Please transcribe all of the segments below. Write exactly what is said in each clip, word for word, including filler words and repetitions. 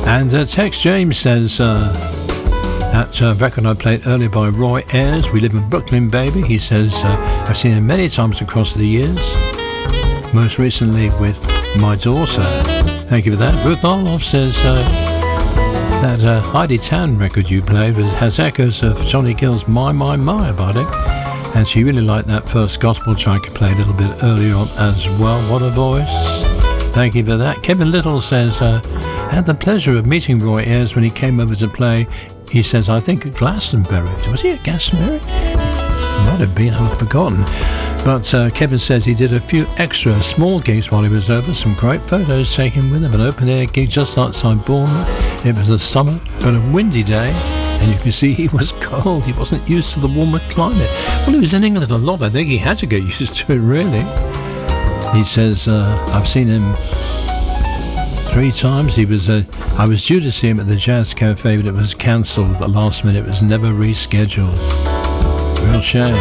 And uh, Tex James says, uh, that uh, record I played earlier by Roy Ayers, We Live in Brooklyn, Baby. He says, uh, I've seen him many times across the years, most recently with my daughter. Thank you for that. Ruth Arloff says, uh, that uh, Heidi Tan record you played has echoes of Johnny Gill's My, My, My about it. And she really liked that first gospel track you played a little bit earlier on as well. What a voice. Thank you for that. Kevin Little says, uh, I had the pleasure of meeting Roy Ayers when he came over to play, he says, I think at Glastonbury. Was he at Glastonbury? Might have been, I've forgotten. But uh, Kevin says he did a few extra small gigs while he was over. Some great photos taken with him. An open air gig just outside Bournemouth. It was the summer, but a windy day. And you can see he was cold. He wasn't used to the warmer climate. Well, he was in England a lot. I think he had to get used to it, really. He says, uh, I've seen him three times. He was, uh, I was due to see him at the Jazz Cafe, but it was cancelled at the last minute. It was never rescheduled. Real shame.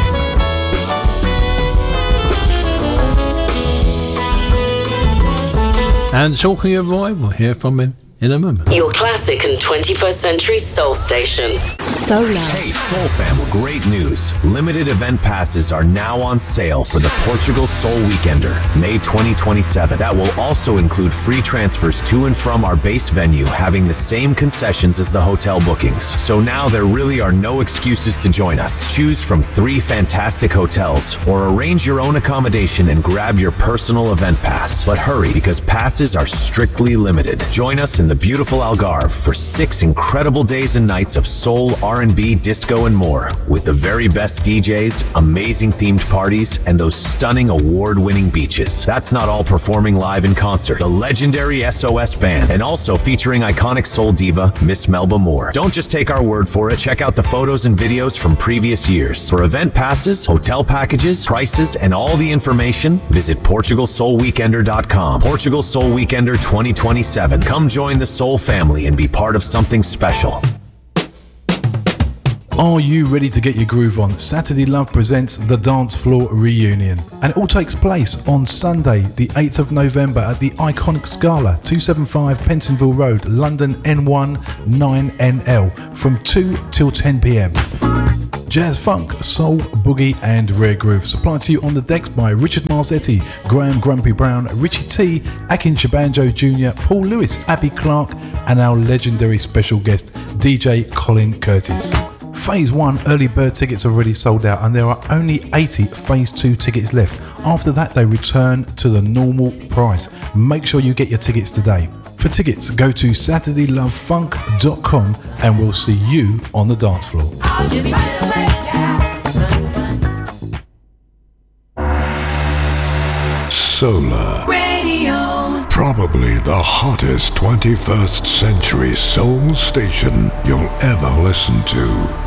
And talking of Roy, we'll hear from him in a moment. Your classic and twenty-first century soul station. Solar. Hey, Soul Fam, great news. Limited event passes are now on sale for the Portugal Soul Weekender, May twenty twenty-seven. That will also include free transfers to and from our base venue, having the same concessions as the hotel bookings. So now there really are no excuses to join us. Choose from three fantastic hotels or arrange your own accommodation and grab your personal event pass. But hurry, because passes are strictly limited. Join us in the beautiful Algarve for six incredible days and nights of soul, R and B, disco, and more, with the very best D Js, amazing themed parties, and those stunning award-winning beaches. That's not all performing live in concert. The legendary S O S Band, and also featuring iconic soul diva, Miss Melba Moore. Don't just take our word for it. Check out the photos and videos from previous years. For event passes, hotel packages, prices, and all the information, visit Portugal Soul Weekender dot com. Portugal Soul Weekender twenty twenty-seven. Come join the Soul family and be part of something special. Are you ready to get your groove on? Saturday Love presents the Dance Floor Reunion, and it all takes place on Sunday the eighth of November at the iconic Scala, two seventy-five Pentonville Road, London N one nine N L, from two till ten p.m. Jazz, funk, soul, boogie and rare groove supplied to you on the decks by Richard Marzetti, Graham Grumpy Brown, Richie T, Akin Shabanjo Junior, Paul Lewis, Abby Clark and our legendary special guest D J Colin Curtis. Phase one early bird tickets are already sold out and there are only eighty Phase two tickets left. After that they return to the normal price. Make sure you get your tickets today. For tickets, go to saturday love funk dot com and we'll see you on the dance floor. Solar Radio. Probably the hottest twenty-first century soul station you'll ever listen to.